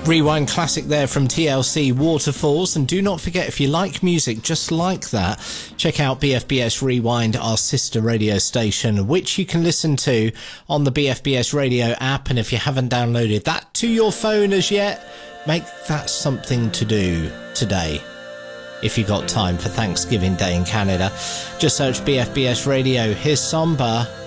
Rewind classic there from TLC, Waterfalls. And do not forget, if you like music just like that, check out BFBS Rewind, our sister radio station, which you can listen to on the BFBS radio app. And if you haven't downloaded that to your phone as yet, make that something to do today. If you got time for Thanksgiving Day in Canada, just search BFBS Radio. Here's Samba.